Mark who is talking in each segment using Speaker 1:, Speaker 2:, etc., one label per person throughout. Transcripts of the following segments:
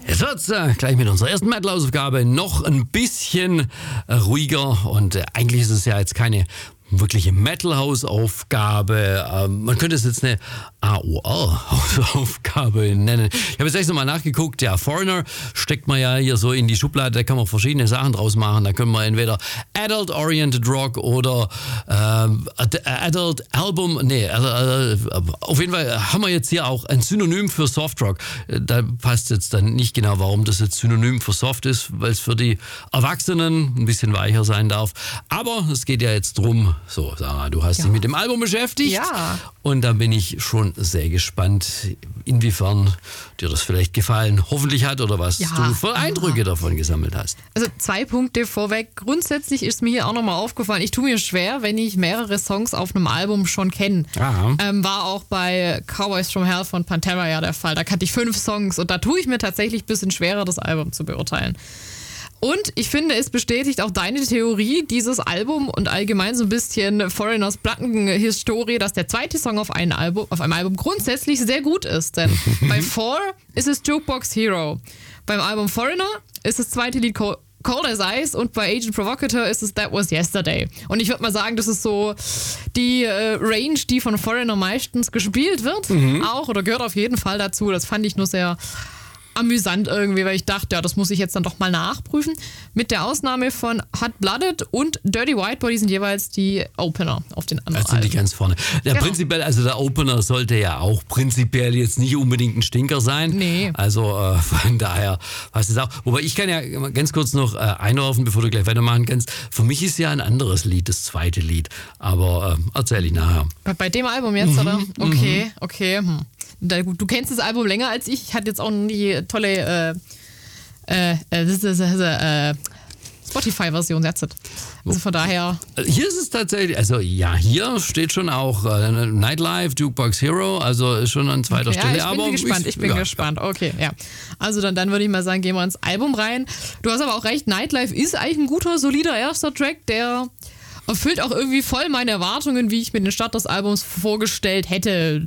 Speaker 1: Jetzt wird's gleich mit unserer ersten Metal-Hausaufgabe noch ein bisschen ruhiger und eigentlich ist es ja jetzt keine wirkliche Metal-Hausaufgabe. Man könnte es jetzt eine AOR-Hausaufgabe nennen. Ich habe jetzt echt nochmal nachgeguckt. Ja, Foreigner steckt man ja hier so in die Schublade. Da kann man verschiedene Sachen draus machen. Da können wir entweder Adult-Oriented Rock oder Adult Album. Nee, auf jeden Fall haben wir jetzt hier auch ein Synonym für Softrock. Da passt jetzt dann nicht genau, warum das jetzt Synonym für Soft ist, weil es für die Erwachsenen ein bisschen weicher sein darf. Aber es geht ja jetzt drum. So, Sarah, du hast dich mit dem Album beschäftigt.
Speaker 2: Ja.
Speaker 1: Und da bin ich schon sehr gespannt, inwiefern dir das vielleicht gefallen, hoffentlich hat oder was du für Eindrücke davon gesammelt hast.
Speaker 2: Also 2 Punkte vorweg. Grundsätzlich ist mir hier auch nochmal aufgefallen, ich tue mir schwer, wenn ich mehrere Songs auf einem Album schon kenne. War auch bei Cowboys from Hell von Pantera ja der Fall. Da kannte ich 5 Songs und da tue ich mir tatsächlich ein bisschen schwerer, das Album zu beurteilen. Und ich finde, es bestätigt auch deine Theorie, dieses Album und allgemein so ein bisschen Foreigners Plattenhistorie, dass der zweite Song auf einem Album grundsätzlich sehr gut ist. Denn bei 4 ist es Jukebox Hero. Beim Album Foreigner ist das zweite Lied Cold as Ice und bei Agent Provocateur ist es That Was Yesterday. Und ich würde mal sagen, das ist so die Range, die von Foreigner meistens gespielt wird. Auch oder gehört auf jeden Fall dazu. Das fand ich nur sehr amüsant irgendwie, weil ich dachte, ja, das muss ich jetzt dann doch mal nachprüfen. Mit der Ausnahme von Hot Blooded und Dirty White Body sind jeweils die Opener auf den anderen.
Speaker 1: Das sind die ganz vorne.
Speaker 2: Genau.
Speaker 1: Prinzipiell, also der Opener sollte ja auch prinzipiell jetzt nicht unbedingt ein Stinker sein.
Speaker 2: Nee.
Speaker 1: Also von daher passt es auch. Wobei ich kann ja ganz kurz noch einwerfen, bevor du gleich weitermachen kannst. Für mich ist ja ein anderes Lied, das zweite Lied. Aber erzähle ich nachher.
Speaker 2: Bei dem Album jetzt, oder? Okay. Du kennst das Album länger als ich. Ich hatte jetzt auch die tolle Spotify-Version. Also von daher.
Speaker 1: Hier ist es tatsächlich, also ja, hier steht schon auch Nightlife, Jukebox Hero, also ist schon an zweiter Stelle.
Speaker 2: Ich bin gespannt. Okay, ja. Also dann würde ich mal sagen, gehen wir ins Album rein. Du hast aber auch recht, Nightlife ist eigentlich ein guter, solider erster Track, der erfüllt auch irgendwie voll meine Erwartungen, wie ich mir den Start des Albums vorgestellt hätte.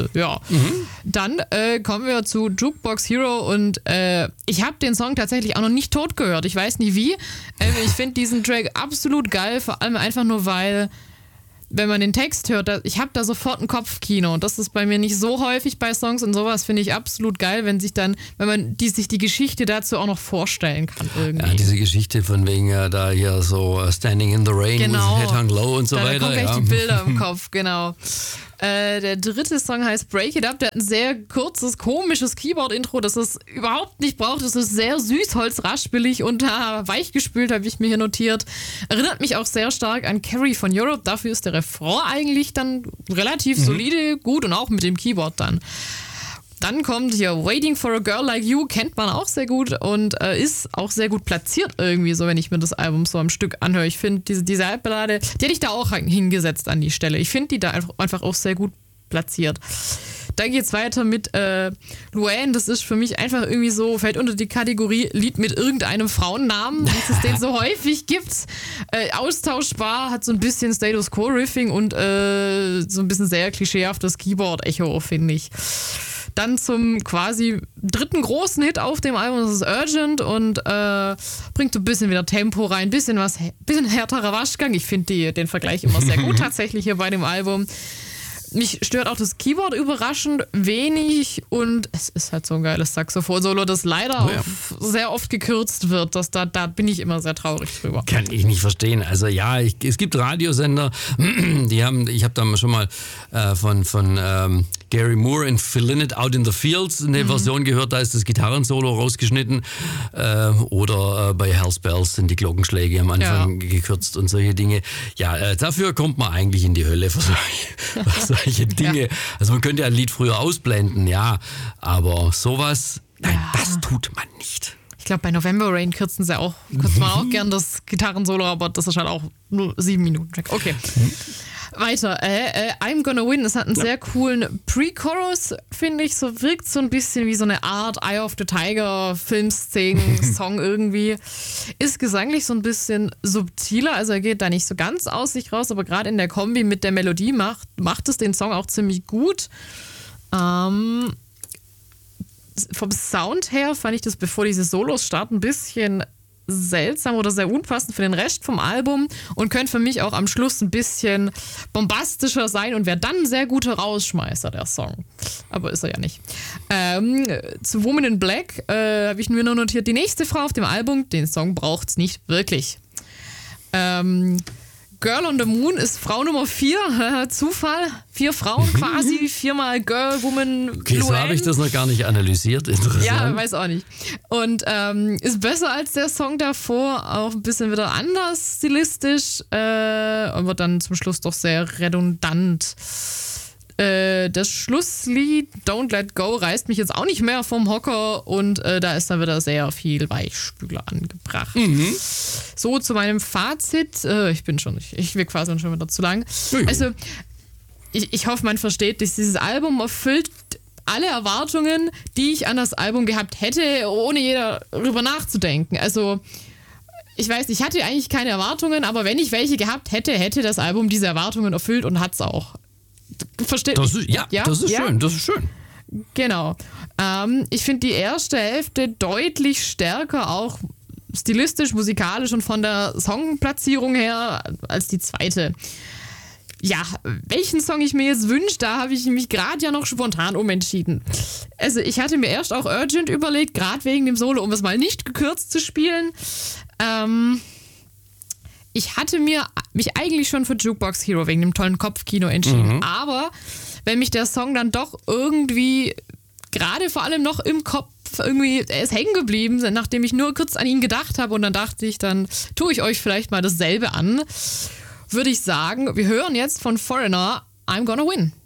Speaker 2: Dann kommen wir zu Jukebox Hero und ich habe den Song tatsächlich auch noch nicht tot gehört. Ich weiß nicht wie. Ich finde diesen Track absolut geil, vor allem einfach nur, weil, wenn man den Text hört, ich habe da sofort ein Kopfkino und das ist bei mir nicht so häufig bei Songs und sowas finde ich absolut geil, wenn man sich die Geschichte dazu auch noch vorstellen kann irgendwie.
Speaker 1: Ja, diese Geschichte von wegen da hier so Standing in the Rain,
Speaker 2: genau.
Speaker 1: Head Hung Low und so weiter.
Speaker 2: Da kommen gleich die Bilder im Kopf, genau. Der dritte Song heißt Break It Up, der hat ein sehr kurzes, komisches Keyboard-Intro, das es überhaupt nicht braucht. Das ist sehr süß, holzraspelig und weichgespült, habe ich mir hier notiert. Erinnert mich auch sehr stark an Carrie von Europe. Dafür ist der Refrain eigentlich dann relativ solide, gut und auch mit dem Keyboard dann. Dann kommt hier Waiting for a Girl Like You, kennt man auch sehr gut und ist auch sehr gut platziert irgendwie, so wenn ich mir das Album so am Stück anhöre. Ich finde, diese Halbballade, die hätte ich da auch hingesetzt an die Stelle. Ich finde die da einfach auch sehr gut platziert. Dann geht's weiter mit Luann. Das ist für mich einfach irgendwie so, fällt unter die Kategorie Lied mit irgendeinem Frauennamen, wie es den so häufig gibt. Austauschbar, hat so ein bisschen Status Quo-Riffing und so ein bisschen sehr klischeehaftes Keyboard-Echo, finde ich. Dann zum quasi dritten großen Hit auf dem Album, das ist Urgent und bringt so ein bisschen wieder Tempo rein, bisschen härterer Waschgang. Ich finde den Vergleich immer sehr gut tatsächlich hier bei dem Album. Mich stört auch das Keyboard überraschend wenig und es ist halt so ein geiles Saxophon-Solo, das leider auch sehr oft gekürzt wird. Da bin ich immer sehr traurig drüber.
Speaker 1: Kann ich nicht verstehen. Also ja, es gibt Radiosender, ich habe da schon mal von Gary Moore in Fillin' It Out in the Fields eine Version gehört, da ist das Gitarrensolo rausgeschnitten oder bei Hell's Bells sind die Glockenschläge am Anfang gekürzt und solche Dinge. Ja, dafür kommt man eigentlich in die Hölle für solche Dinge. Also man könnte ein Lied früher ausblenden, ja, aber sowas, nein, das tut man nicht.
Speaker 2: Ich glaube, bei November Rain kürzt man auch gern das Gitarrensolo, aber das ist halt auch nur 7 Minuten. Okay. Weiter. I'm Gonna Win. Es hat einen sehr coolen Pre-Chorus, finde ich. So wirkt so ein bisschen wie so eine Art Eye of the Tiger Filmszenen-Song irgendwie. Ist gesanglich so ein bisschen subtiler, also er geht da nicht so ganz aus sich raus, aber gerade in der Kombi mit der Melodie macht es den Song auch ziemlich gut. vom Sound her fand ich das, bevor diese Solos starten, ein bisschen seltsam oder sehr unpassend für den Rest vom Album und könnte für mich auch am Schluss ein bisschen bombastischer sein und wäre dann ein sehr guter Rausschmeißer, der Song. Aber ist er ja nicht. Zu Woman in Black habe ich mir nur notiert, die nächste Frau auf dem Album, den Song braucht's nicht wirklich. Girl on the Moon ist Frau Nummer 4. Zufall. 4 Frauen quasi. 4-mal Girl, Woman,
Speaker 1: okay, so habe ich das noch gar nicht analysiert. Interessant.
Speaker 2: Ja, weiß auch nicht. Und ist besser als der Song davor. Auch ein bisschen wieder anders stilistisch. Aber dann zum Schluss doch sehr redundant. Das Schlusslied Don't Let Go reißt mich jetzt auch nicht mehr vom Hocker und da ist dann wieder sehr viel Weichspüler angebracht. So zu meinem Fazit. Ich will quasi schon wieder zu lang. Also ich hoffe, man versteht, dass dieses Album erfüllt alle Erwartungen, die ich an das Album gehabt hätte, ohne jeder darüber nachzudenken. Also ich weiß, ich hatte eigentlich keine Erwartungen, aber wenn ich welche gehabt hätte, hätte das Album diese Erwartungen erfüllt und hat es auch. Versteht?
Speaker 1: Das ist schön, das ist schön.
Speaker 2: Genau. Ich finde die erste Hälfte deutlich stärker, auch stilistisch, musikalisch und von der Songplatzierung her, als die zweite. Ja, welchen Song ich mir jetzt wünsche, da habe ich mich gerade ja noch spontan umentschieden. Also ich hatte mir erst auch Urgent überlegt, gerade wegen dem Solo, um es mal nicht gekürzt zu spielen. Ich hatte mich eigentlich schon für Jukebox Hero wegen dem tollen Kopfkino entschieden. Aber wenn mich der Song dann doch irgendwie, gerade vor allem noch im Kopf, irgendwie, er ist hängen geblieben, nachdem ich nur kurz an ihn gedacht habe und dann dachte ich, dann tue ich euch vielleicht mal dasselbe an, würde ich sagen, wir hören jetzt von Foreigner I'm Gonna Win.